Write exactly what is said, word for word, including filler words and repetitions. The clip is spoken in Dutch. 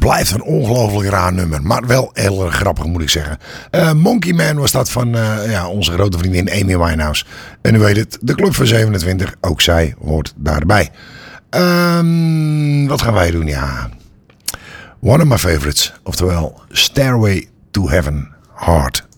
blijft een ongelooflijk raar nummer. Maar wel heel erg grappig, moet ik zeggen. Uh, Monkey Man was dat van uh, ja, onze grote vriendin Amy Winehouse. En u weet het, de Club van zevenentwintig, ook zij hoort daarbij. Um, wat gaan wij doen? Ja, one of my favorites. Oftewel, Stairway to Heaven, Hard.